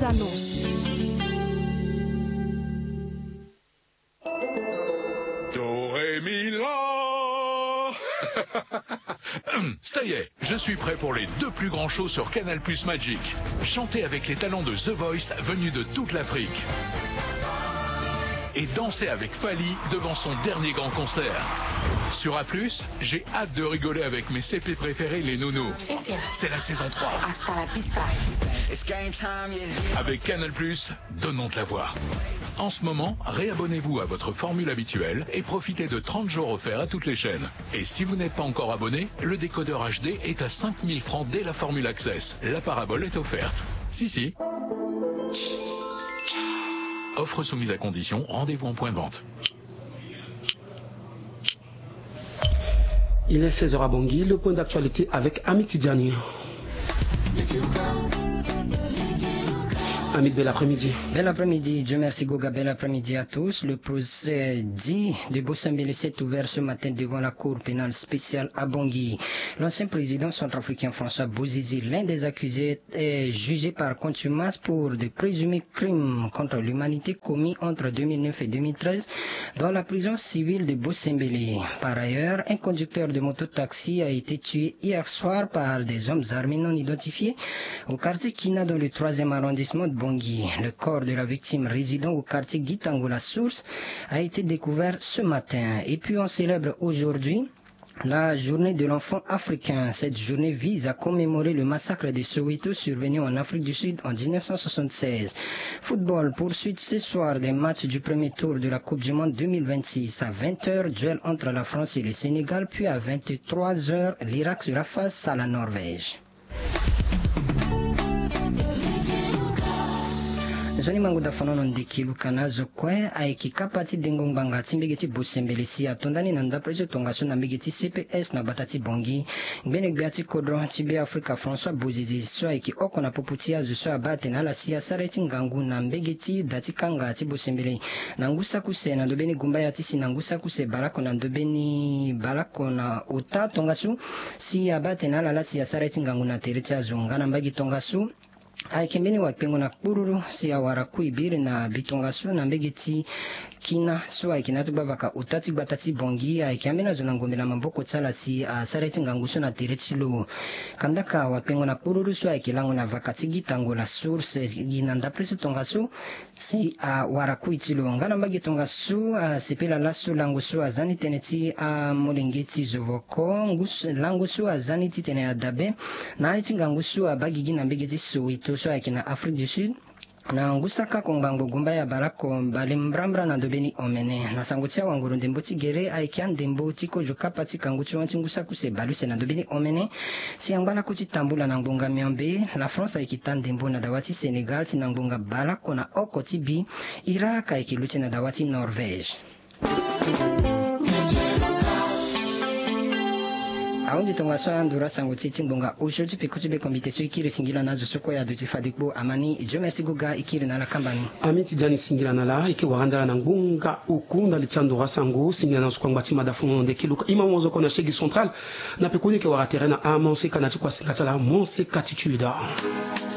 les annonces. Ça y est, je suis prêt pour les 2 plus grands shows sur Canal+ Magic. Chantez avec les talents de The Voice venus de toute l'Afrique. Et danser avec Fally devant son dernier grand concert. Sur A+, j'ai hâte de rigoler avec mes CP préférés, les nounous. C'est la saison 3. Hasta la pista. Avec Canal+, donnons de la voix. En ce moment, réabonnez-vous à votre formule habituelle et profitez de 30 jours offerts à toutes les chaînes. Et si vous n'êtes pas encore abonné, le décodeur HD est à 5000 francs dès la formule Access. La parabole est offerte. Si. Offre soumise à condition, rendez-vous en point de vente. Il est 16h à Bangui, le point d'actualité avec Amit Tidjani. Amit, bel après-midi. Bel après-midi, Dieu merci Goga, bel après-midi à tous. Le procès dit de Bossambélé s'est ouvert ce matin devant la Cour pénale spéciale à Bangui. L'ancien président centrafricain François Bozizé, l'un des accusés, est jugé par contumace pour de présumés crimes contre l'humanité commis entre 2009 et 2013 dans la prison civile de Bossambélé. Par ailleurs, un conducteur de moto-taxi a été tué hier soir par des hommes armés non identifiés au quartier Kina dans le 3e arrondissement de Bangui. Le corps de la victime résidant au quartier Gitango la Source a été découvert ce matin. Et puis on célèbre aujourd'hui la journée de l'enfant africain. Cette journée vise à commémorer le massacre de Soweto survenu en Afrique du Sud en 1976. Football, poursuite ce soir des matchs du premier tour de la Coupe du Monde 2026. À 20h, duel entre la France et le Sénégal, puis à 23h, l'Irak sera face à la Norvège. Zoni manguda fanono ndiki lukana zokwe aiki kapati dengo banga timbegeti Bossambélé si atondani nanda preso tongaso na mbegeti CPS na batati Bongi ngbenek biati kodro tibe Afrika François Bozizé so aiki oko na poputia zo so abate na la siya sareti ngangu na mbegeti dati kanga ti Bossambélé na ngusa kuse na ndobeni gumba ya tisi na ngusa kuse balako na ndobeni balako na uta tongaso si abate na la siya sareti ngangu na tereti azonga na mbagi tongaso aikembeni wapengo na kururu si awara kuibiri na bitongaso na mbegeti kina so aikinati babaka utati batati Bongi aikambena zona ngombe na mamboko tsala si sareti nganguso na tiretsilo kandaka wapengo na kururu so aikilango na vakati Gitango la Source ginanda preso tongaso si awara kuitilo ngana mbagi tongaso sepela laso languso azani teneti molengeti zovoko ngus languso azani titene adabe na aiti nganguso abagi gina mbegeti Soweto so akina Afrique du Sud na ngusaka kongango gumba ya barako bali mbrambra na dobeni omene na sangutia wanguru ndembo tigere aikia ndembo tiko jokapa tikanguchi wanti ngusa kuse baluse na dobeni omene si angala kuti tambula na ngonga miambe la France aikita ndembo na dawati Senegal si na ngonga balako na oko tibi Irak aikiluche na dawati Norvège. Aondi tonga so andura sango titi mbonga aujourd'hui pekuti be komite ikiri singila nazo soko ya duti fadikbo amani Dieu merci Goga ikiri na la kambani Amit Tidjani singila na la iki warandala na ngunga ukunda lichandura sango singila na soko ngwati madafuno de kiluka ima mozo kona shegi central na pekuni ke waraterena amonse kanati kwa singata la monse katituda.